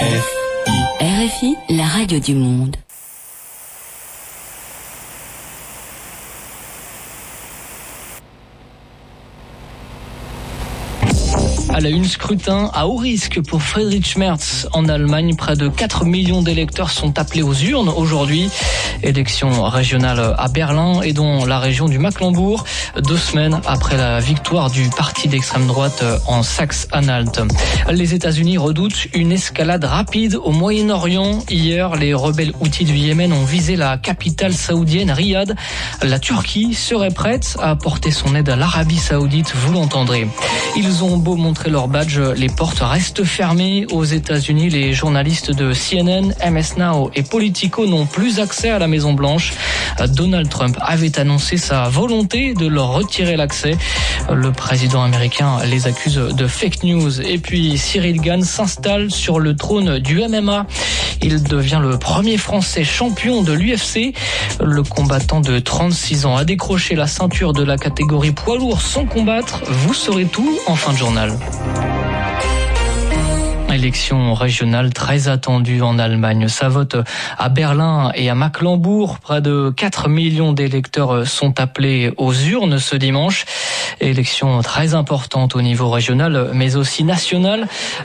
RFI, la radio du monde. À la une, scrutin à haut risque pour Friedrich Merz. En Allemagne, près de 4 millions d'électeurs sont appelés aux urnes aujourd'hui. Élection régionale à Berlin et dans la région du Mecklembourg, 2 semaines après la victoire du parti d'extrême droite en Saxe-Anhalt. Les États-Unis redoutent une escalade rapide au Moyen-Orient. Hier, les rebelles houthis du Yémen ont visé la capitale saoudienne Riyad. La Turquie serait prête à apporter son aide à l'Arabie saoudite, vous l'entendrez. Ils ont beau montrer leur badge, les portes restent fermées. Aux États-Unis, les journalistes de CNN, MS Now et Politico n'ont plus accès à la Maison-Blanche. Donald Trump avait annoncé sa volonté de leur retirer l'accès. Le président américain les accuse de fake news. Et puis Cyril Gane s'installe sur le trône du MMA. Il devient le premier Français champion de l'UFC. Le combattant de 36 ans a décroché la ceinture de la catégorie poids lourd sans combattre. Vous saurez tout en fin de journal. Élection régionale très attendue en Allemagne. Ça vote à Berlin et à Mecklembourg. Près de 4 millions d'électeurs sont appelés aux urnes ce dimanche. Élection très importante au niveau régional, mais aussi national.